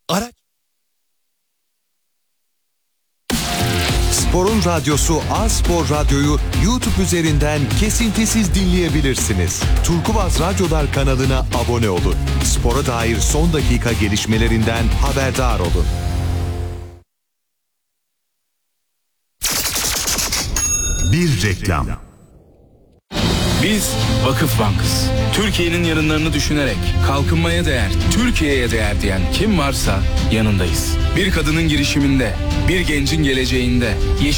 Araç. Spor'un radyosu A-Spor Radyo'yu YouTube üzerinden kesintisiz dinleyebilirsiniz. Turkuaz Radyolar kanalına abone olun. Spora dair son dakika gelişmelerinden haberdar olun. Bir reklam. Biz Vakıf Bank'ız. Türkiye'nin yarınlarını düşünerek kalkınmaya değer, Türkiye'ye değer diyen kim varsa yanındayız. Bir kadının girişiminde, bir gencin geleceğinde,